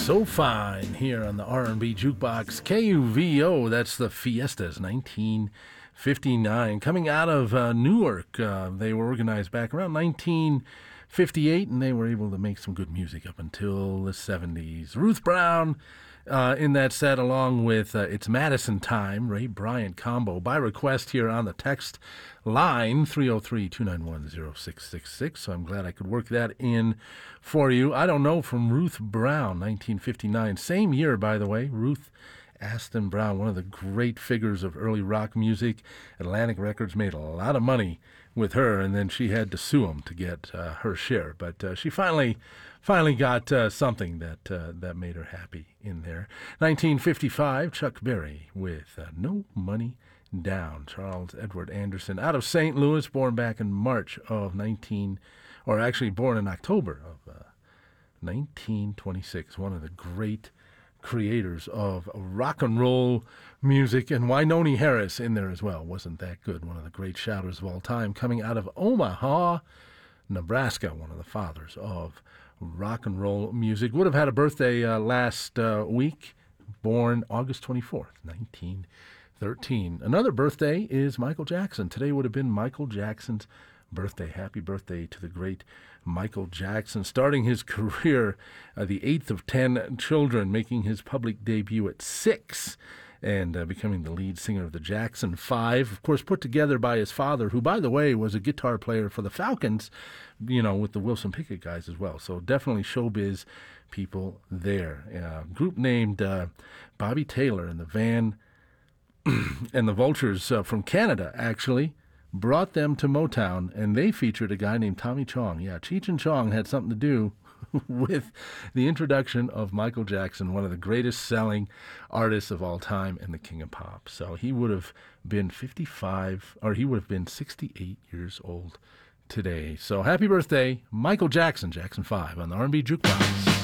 So Fine here on the R&B Jukebox. KUVO, that's the Fiestas, 1959. Coming out of Newark, they were organized back around 1958, and they were able to make some good music up until the 70s. Ruth Brown in that set, along with It's Madison Time, Ray Bryant combo, by request here on the text line, 303-291-0666. So I'm glad I could work that in for you. I Don't Know from Ruth Brown, 1959. Same year, by the way, Ruth Aston Brown, one of the great figures of early rock music. Atlantic Records made a lot of money with her, and then she had to sue them to get her share. But she finally got something that made her happy in there. 1955, Chuck Berry with No Money Down. Charles Edward Anderson, out of St. Louis, born back in March of born in October of 1926. One of the great creators of rock and roll music, and Wynonie Harris in there as well. Wasn't that good? One of the great shouters of all time, coming out of Omaha, Nebraska, one of the fathers of rock and roll music. Would have had a birthday last week, born August 24th, 1913. Another birthday is Michael Jackson. Today would have been Michael Jackson's birthday. Happy birthday to the great Michael Jackson, starting his career, the eighth of 10 children, making his public debut at 6, and becoming the lead singer of the Jackson 5, of course, put together by his father, who, by the way, was a guitar player for the Falcons, with the Wilson Pickett guys as well. So definitely showbiz people there. A group named Bobby Taylor and the Van and the Vultures from Canada, actually, brought them to Motown, and they featured a guy named Tommy Chong. Yeah, Cheech and Chong had something to do with the introduction of Michael Jackson, one of the greatest selling artists of all time and the king of pop. So he would have been 68 years old today. So happy birthday, Michael Jackson, Jackson 5 on the R&B Jukebox.